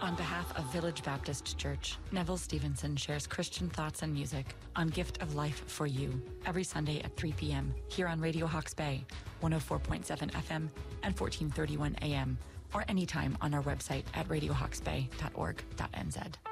On behalf of Village Baptist Church, Neville Stevenson shares Christian thoughts and music on Gift of Life for You every Sunday at 3 p.m. here on Radio Hawke's Bay, 104.7 FM and 1431 AM, or anytime on our website at radiohawksbay.org.nz.